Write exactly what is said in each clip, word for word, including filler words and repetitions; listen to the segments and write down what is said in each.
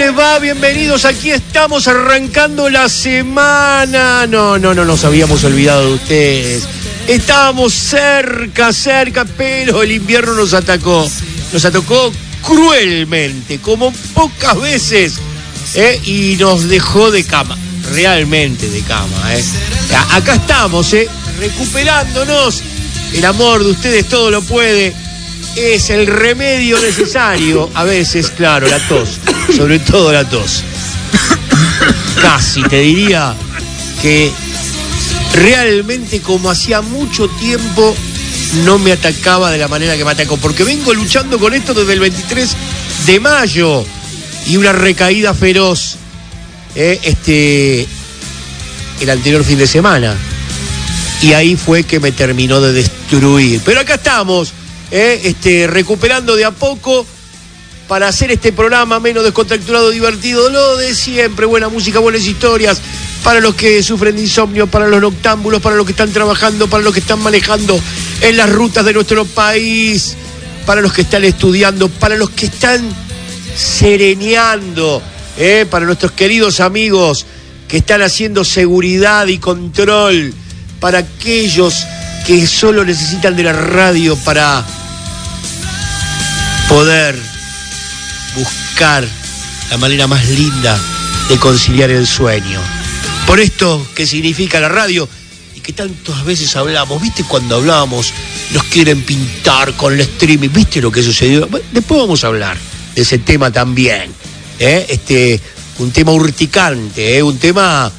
les va? Bienvenidos, aquí estamos arrancando la semana. No, no, no nos habíamos olvidado de ustedes. Estábamos cerca, cerca, pero el invierno nos atacó. Nos atacó cruelmente, como pocas veces, ¿eh? Y nos dejó de cama, realmente de cama, ¿eh? Acá estamos, ¿eh? Recuperándonos. El amor de ustedes todo lo puede. Es el remedio necesario. A veces, claro, la tos. Sobre todo la tos. Casi te diría que realmente como hacía mucho tiempo no me atacaba de la manera que me atacó. Porque vengo luchando con esto desde el veintitrés de mayo. Y una recaída feroz. Eh, este, el anterior fin de semana. Y ahí fue que me terminó de destruir. Pero acá estamos. Eh, este, recuperando de a poco para hacer este programa menos descontracturado, divertido, lo de siempre, buena música, buenas historias, para los que sufren de insomnio, para los noctámbulos, para los que están trabajando, para los que están manejando en las rutas de nuestro país, para los que están estudiando, para los que están sereneando, eh, para nuestros queridos amigos que están haciendo seguridad y control, para aquellos que solo necesitan de la radio para poder buscar la manera más linda de conciliar el sueño. Por esto que significa la radio y que tantas veces hablamos, ¿viste? Cuando hablábamos nos quieren pintar con el streaming, ¿viste lo que sucedió? Bueno, después vamos a hablar de ese tema también, ¿eh? Este, un tema urticante, ¿eh? Un tema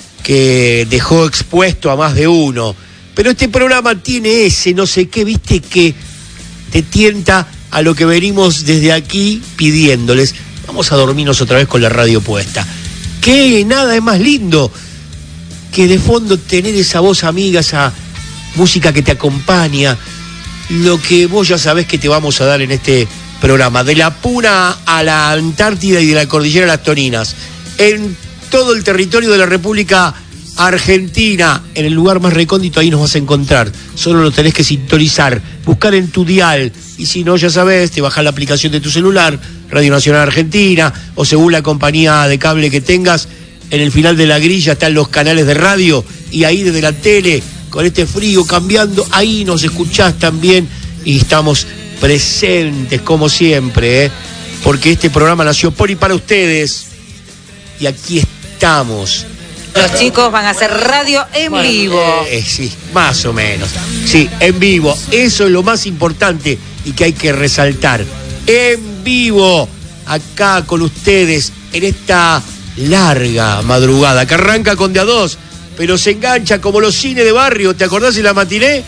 que dejó expuesto a más de uno. Pero este programa tiene ese no sé qué, ¿viste? Que te tienta a lo que venimos desde aquí pidiéndoles. Vamos a dormirnos otra vez con la radio puesta. Que nada es más lindo que de fondo tener esa voz amiga, esa música que te acompaña. Lo que vos ya sabés que te vamos a dar en este programa. De la Puna a la Antártida y de la Cordillera a las Toninas. En todo el territorio de la República Argentina, en el lugar más recóndito, ahí nos vas a encontrar. Solo lo tenés que sintonizar, buscar en tu dial. Y si no, ya sabés, te bajás la aplicación de tu celular, Radio Nacional Argentina, o según la compañía de cable que tengas, en el final de la grilla están los canales de radio, y ahí desde la tele, con este frío cambiando, ahí nos escuchás también, y estamos presentes como siempre, ¿eh? Porque este programa nació por y para ustedes, y aquí estamos. Los chicos van a hacer radio en bueno, vivo. Eh, sí, más o menos. Sí, en vivo. Eso es lo más importante y que hay que resaltar. En vivo, acá con ustedes, en esta larga madrugada, que arranca con de a dos, pero se engancha como los cines de barrio, ¿te acordás de la matiné?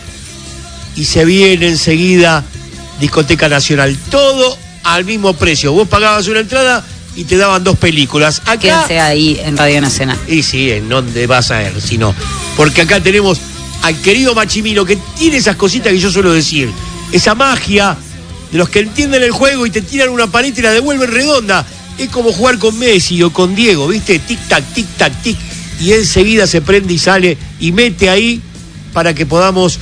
Y se viene enseguida Discoteca Nacional. Todo al mismo precio. Vos pagabas una entrada y te daban dos películas. Acá, quédense ahí en Radio Nacional. Y sí, en donde vas a ver, si no. Porque acá tenemos al querido Machimino, que tiene esas cositas que yo suelo decir. Esa magia de los que entienden el juego y te tiran una paleta y la devuelven redonda. Es como jugar con Messi o con Diego, ¿viste? Tic-tac, tic-tac, tic. Y enseguida se prende y sale y mete ahí para que podamos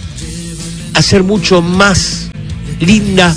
hacer mucho más linda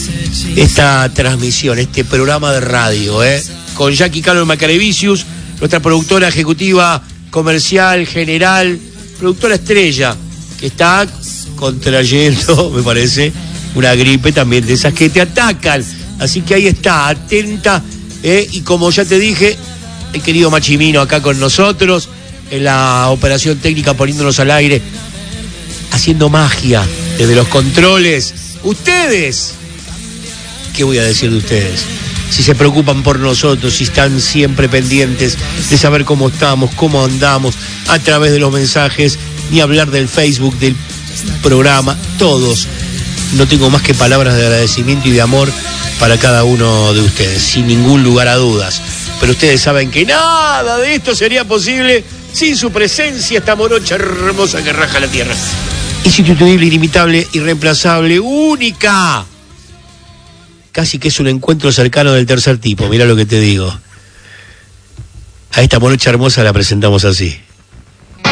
esta transmisión, este programa de radio, ¿eh? Con Jackie Carlos Macarevicius, nuestra productora ejecutiva, comercial, general, productora estrella, que está contrayendo, me parece, una gripe también de esas que te atacan. Así que ahí está, atenta, ¿eh? Y como ya te dije, el querido Machimino acá con nosotros, en la operación técnica poniéndonos al aire, haciendo magia desde los controles. Ustedes, ¿qué voy a decir de ustedes? Si se preocupan por nosotros, si están siempre pendientes de saber cómo estamos, cómo andamos, a través de los mensajes, ni hablar del Facebook, del programa, todos. No tengo más que palabras de agradecimiento y de amor para cada uno de ustedes, sin ningún lugar a dudas. Pero ustedes saben que nada de esto sería posible sin su presencia, esta morocha hermosa que raja la tierra. Insustituible, inimitable, irreemplazable, única. Casi que es un encuentro cercano del tercer tipo, mirá lo que te digo. A esta morocha hermosa la presentamos así.